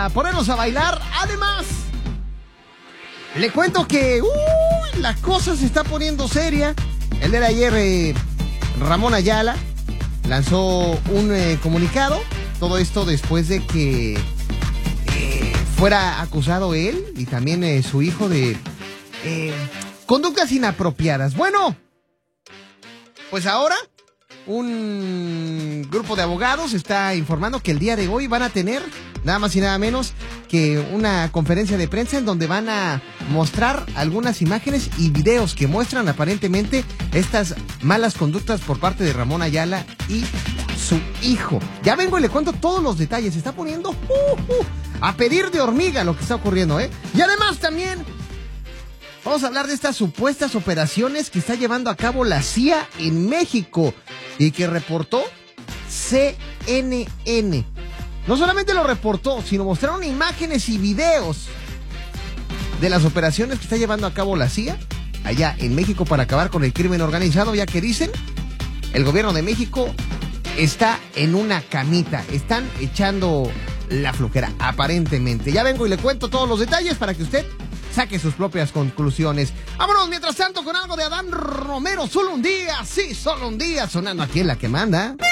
para ponernos a bailar. Además, le cuento que la cosa se está poniendo seria. El día de ayer, Ramón Ayala lanzó un comunicado. Todo esto después de que fuera acusado él y también su hijo de conductas inapropiadas. Bueno, pues ahora un grupo de abogados está informando que el día de hoy van a tener nada más y nada menos que una conferencia de prensa en donde van a mostrar algunas imágenes y videos que muestran aparentemente estas malas conductas por parte de Ramón Ayala y su hijo. Ya vengo y le cuento todos los detalles. Se está poniendo a pedir de hormiga lo que está ocurriendo, ¿eh? Y además también vamos a hablar de estas supuestas operaciones que está llevando a cabo la CIA en México y que reportó CNN. No solamente lo reportó, sino mostraron imágenes y videos de las operaciones que está llevando a cabo la CIA allá en México para acabar con el crimen organizado, ya que dicen, el gobierno de México está en una camita, están echando la flojera, aparentemente. Ya vengo y le cuento todos los detalles para que usted saque sus propias conclusiones. Vámonos mientras tanto con algo de Adán Romero, solo un día, sí, solo un día, sonando aquí en La que manda.